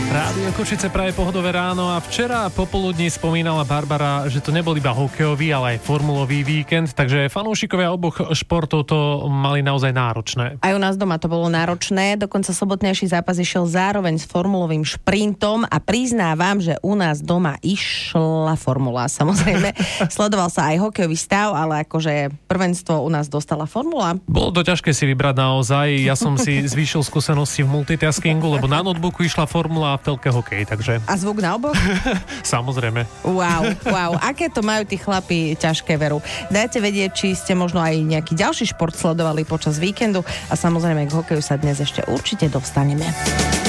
Rádio Košice praje pohodové ráno a včera popoludní spomínala Barbara, že to nebol iba hokejový, ale aj formulový víkend, takže fanúšikovia oboch športov to mali naozaj náročné. Aj u nás doma to bolo náročné, dokonca sobotnejší zápas išiel zároveň s formulovým šprintom a priznávam, že u nás doma išla formula. Samozrejme, sledoval sa aj hokejový stav, ale akože prvenstvo u nás dostala formula. Bolo to ťažké si vybrať naozaj, ja som si zvýšil skúsenosti v multitaskingu, lebo na notebooku išla formula a v telke hokej, takže... A zvuk na oboch? Samozrejme. Wow. Aké to majú tí chlapi ťažké, veru. Dajte vedieť, či ste možno aj nejaký ďalší šport sledovali počas víkendu a samozrejme k hokeju sa dnes ešte určite dostaneme.